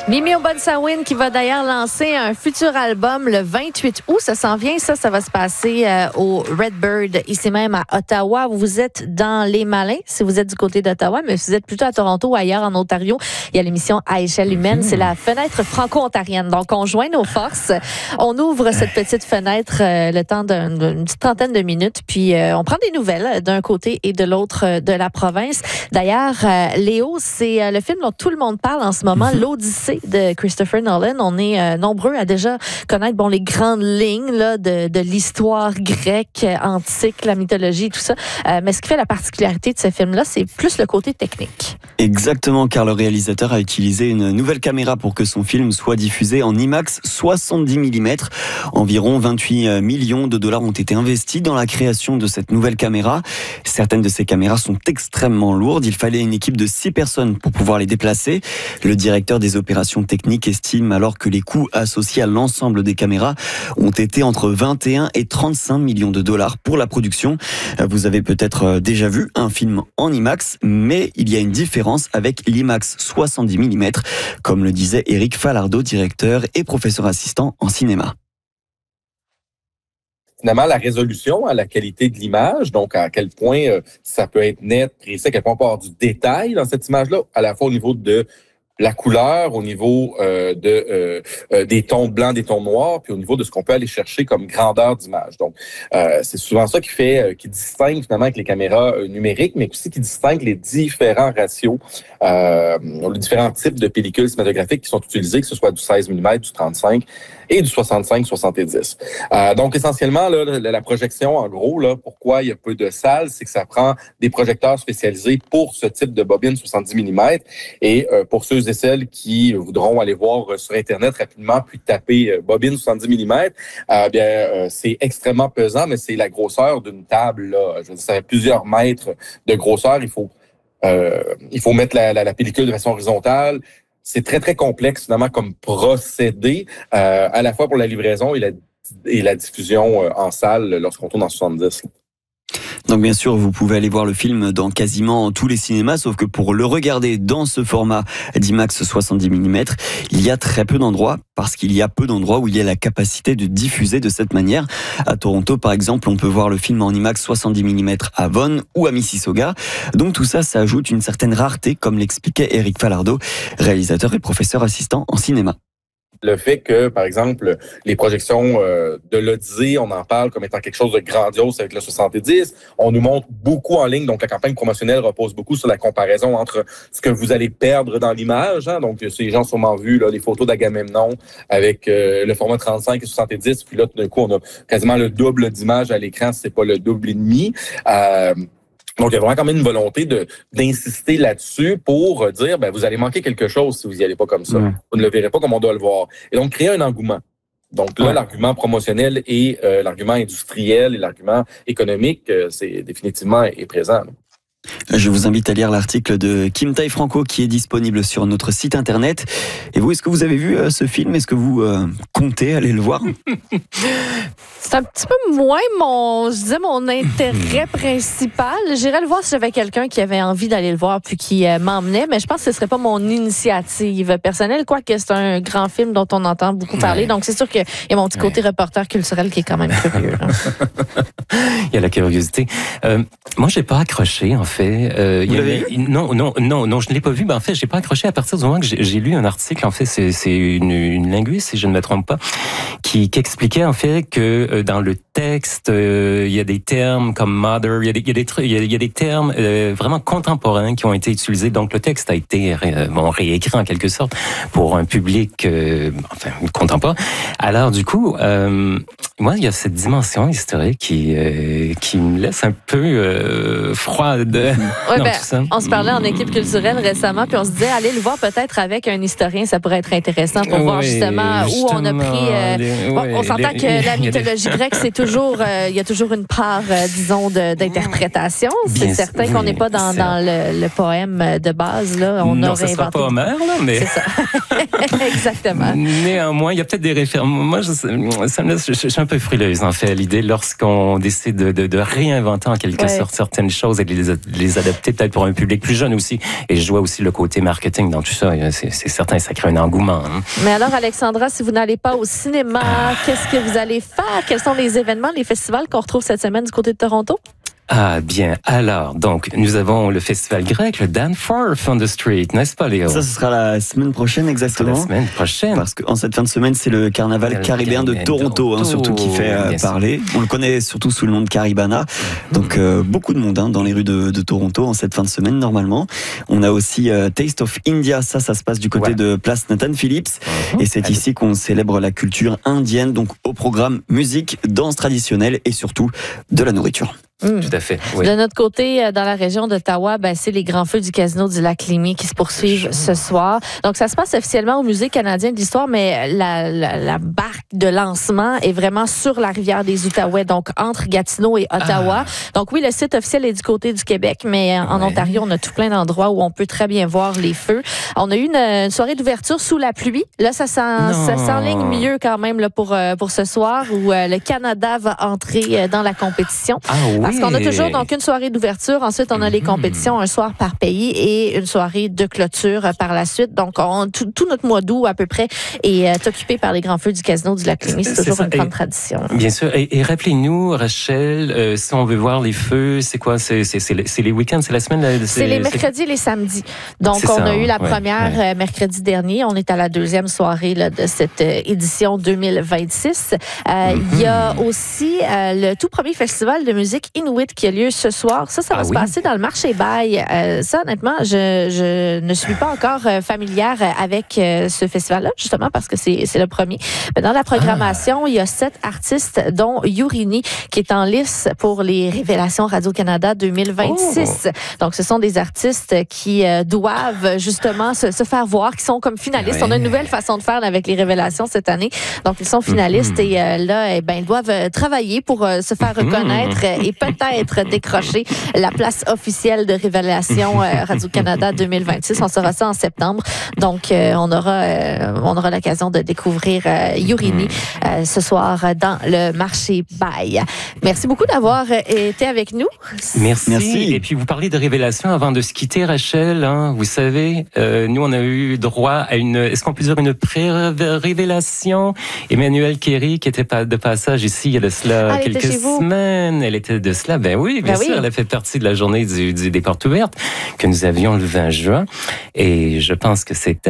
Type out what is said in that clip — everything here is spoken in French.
Mimi Obunsawin qui va d'ailleurs lancer un futur album le 28 août. Ça s'en vient. Ça va se passer au Redbird, ici même à Ottawa. Vous êtes dans les Malins, si vous êtes du côté d'Ottawa, mais si vous êtes plutôt à Toronto ou ailleurs en Ontario, il y a l'émission À échelle humaine. C'est la fenêtre franco-ontarienne. Donc, on joint nos forces. On ouvre cette petite fenêtre le temps d'une petite trentaine de minutes, puis on prend des nouvelles d'un côté et de l'autre de la province. D'ailleurs, Léo, c'est le film dont tout le monde parle en ce moment, l'Odyssée de Christopher Nolan. On est nombreux à déjà connaître les grandes lignes là, de l'histoire grecque, antique, la mythologie, tout ça. Mais ce qui fait la particularité de ce film-là, c'est plus le côté technique. Exactement, car le réalisateur a utilisé une nouvelle caméra pour que son film soit diffusé en IMAX 70 mm. Environ 28 millions de dollars ont été investis dans la création de cette nouvelle caméra. Certaines de ces caméras sont extrêmement lourdes. Il fallait une équipe de 6 personnes pour pouvoir les déplacer. Le directeur des opérations techniques estime alors que les coûts associés à l'ensemble des caméras ont été entre 21 et 35 millions de dollars pour la production. Vous avez peut-être déjà vu un film en IMAX, mais il y a une différence avec l'IMAX 70 mm, comme le disait Éric Falardeau, directeur et professeur assistant en cinéma. Finalement, la résolution, la qualité de l'image, donc à quel point ça peut être net, précis, à quel point on peut avoir du détail dans cette image-là, à la fois au niveau de la couleur, au niveau des tons blancs, des tons noirs, puis au niveau de ce qu'on peut aller chercher comme grandeur d'image. Donc, c'est souvent ça qui distingue finalement avec les caméras numériques, mais aussi qui distingue les différents ratios, les différents types de pellicules cinématographiques qui sont utilisées, que ce soit du 16 mm, du 35 et du 65-70. Donc, essentiellement, là, la projection, en gros, là, pourquoi il y a peu de salles, c'est que ça prend des projecteurs spécialisés pour ce type de bobine 70 mm. Et pour ceux et celles qui voudront aller voir sur Internet rapidement, puis taper bobine 70 mm, c'est extrêmement pesant, mais c'est la grosseur d'une table. Là. Je veux dire, ça fait plusieurs mètres de grosseur. Il faut mettre la pellicule de façon horizontale. C'est très, très complexe, finalement, comme procédé, à la fois pour la livraison et la diffusion en salle lorsqu'on tourne en 70. Donc bien sûr, vous pouvez aller voir le film dans quasiment tous les cinémas, sauf que pour le regarder dans ce format d'IMAX 70 mm, il y a très peu d'endroits, parce qu'il y a peu d'endroits où il y a la capacité de diffuser de cette manière. À Toronto, par exemple, on peut voir le film en IMAX 70 mm à Vaughan ou à Mississauga. Donc tout ça, ça ajoute une certaine rareté, comme l'expliquait Éric Falardeau, réalisateur et professeur assistant en cinéma. Le fait que, par exemple, les projections de l'Odyssée, on en parle comme étant quelque chose de grandiose avec le 70. On nous montre beaucoup en ligne, donc la campagne promotionnelle repose beaucoup sur la comparaison entre ce que vous allez perdre dans l'image. Hein. Donc, ces gens ont sûrement vu là, les photos d'Agamemnon avec le format 35 et 70. Puis là, tout d'un coup, on a quasiment le double d'image à l'écran, si c'est pas le double et demi. Donc, il y a vraiment quand même une volonté d'insister là-dessus pour dire, vous allez manquer quelque chose si vous n'y allez pas comme ça. Vous ne le verrez pas comme on doit le voir. Et donc, créer un engouement. Donc là, l'argument promotionnel et l'argument industriel et l'argument économique, c'est définitivement est présent. Là. Je vous invite à lire l'article de Kim Tai-Franco qui est disponible sur notre site internet. Et vous, est-ce que vous avez vu ce film? Est-ce que vous comptez aller le voir? C'est un petit peu moins mon intérêt principal. J'irais le voir si j'avais quelqu'un qui avait envie d'aller le voir puis qui m'emmenait, mais je pense que ce serait pas mon initiative personnelle, quoique c'est un grand film dont on entend beaucoup parler. Donc c'est sûr qu'il y a mon petit côté reporter culturel qui est quand même curieux. Il y a la curiosité. Moi, j'ai pas accroché, en fait. Vous l'avez vu? Non, je ne l'ai pas vu. En fait, j'ai pas accroché à partir du moment que j'ai lu un article. En fait, c'est une linguiste, si je ne me trompe pas, qui expliquait en fait que dans le texte, il y a des termes comme mother, il y a des termes vraiment contemporains qui ont été utilisés. Donc, le texte a été réécrit en quelque sorte pour un public contemporain. Alors, du coup, moi, il y a cette dimension historique qui me laisse un peu froide. Ouais, tout ça. On se parlait en équipe culturelle récemment, puis on se disait, allez le voir peut-être avec un historien, ça pourrait être intéressant pour voir justement où on a pris... on s'entend que la mythologie grecque, c'est toujours... il y a toujours une part, disons, d'interprétation. C'est certain qu'on n'est pas dans le poème de base. Là. On non, aurait ça ne sera pas Homère, là, mais... C'est ça. Exactement. Néanmoins, il y a peut-être des références. Moi, ça me laisse... Je suis un peu peu frileuse, en fait, à l'idée, lorsqu'on décide de réinventer en quelque sorte certaines choses et de les adapter peut-être pour un public plus jeune aussi. Et je vois aussi le côté marketing dans tout ça. C'est certain, ça crée un engouement. Hein. Mais alors, Alexandra, si vous n'allez pas au cinéma, qu'est-ce que vous allez faire? Quels sont les événements, les festivals qu'on retrouve cette semaine du côté de Toronto? Ah bien, alors, donc, nous avons le festival grec, le Danforth on the Street, n'est-ce pas Léo? Ça, ce sera la semaine prochaine exactement. La semaine prochaine. Parce qu'en cette fin de semaine, c'est le carnaval caribéen de Toronto, hein, surtout qui fait parler. On le connaît surtout sous le nom de Caribana. Donc beaucoup de monde dans les rues de Toronto en cette fin de semaine normalement. On a aussi Taste of India, ça se passe du côté de Place Nathan Phillips. Et c'est ici qu'on célèbre la culture indienne, donc au programme musique, danse traditionnelle et surtout de la nourriture. Tout à fait. Oui. De notre côté, dans la région d'Ottawa, c'est les grands feux du casino du Lac-Lémy qui se poursuivent ce soir. Donc, ça se passe officiellement au Musée canadien de l'histoire, mais la barque de lancement est vraiment sur la rivière des Outaouais, donc entre Gatineau et Ottawa. Donc, oui, le site officiel est du côté du Québec, mais en Ontario, on a tout plein d'endroits où on peut très bien voir les feux. On a eu une soirée d'ouverture sous la pluie. Là, ça s'enligne mieux quand même là, pour ce soir où le Canada va entrer dans la compétition. Parce qu'on a toujours donc une soirée d'ouverture, ensuite on a les compétitions un soir par pays et une soirée de clôture par la suite. Donc tout notre mois d'août à peu près est occupé par les grands feux du casino du Lac-Lémy. C'est toujours une grande tradition. Bien sûr. Et rappelez-nous, Rachel, si on veut voir les feux, c'est quoi? C'est les week-ends, c'est la semaine? C'est les mercredis et les samedis. Donc on a eu la première mercredi dernier. On est à la deuxième soirée là, de cette édition 2026. Il y a aussi le tout premier festival de musique Inuit qui a lieu ce soir. Ça va se passer dans le marché Bail. Ça, honnêtement, je ne suis pas encore familière avec ce festival-là, justement parce que c'est le premier. Mais dans la programmation, il y a 7 artistes, dont Yurini, qui est en lice pour les Révélations Radio-Canada 2026. Donc, ce sont des artistes qui doivent justement se faire voir, qui sont comme finalistes. On a une nouvelle façon de faire avec les Révélations cette année. Donc, ils sont finalistes et là, ils doivent travailler pour se faire reconnaître et peut-être décrocher la place officielle de Révélation Radio-Canada 2026. On saura ça en septembre. Donc, on aura l'occasion de découvrir Yurini ce soir dans le marché Bail. Merci beaucoup d'avoir été avec nous. Merci. Et puis, vous parlez de Révélation avant de se quitter, Rachel. Hein, vous savez, nous, on a eu droit à est-ce qu'on peut dire une pré-révélation? Emmanuelle Kéry, qui était de passage ici il y a de cela quelques semaines. Elle était de cela, oui, bien sûr, elle a fait partie de la journée des portes ouvertes que nous avions le 20 juin. Et je pense que c'était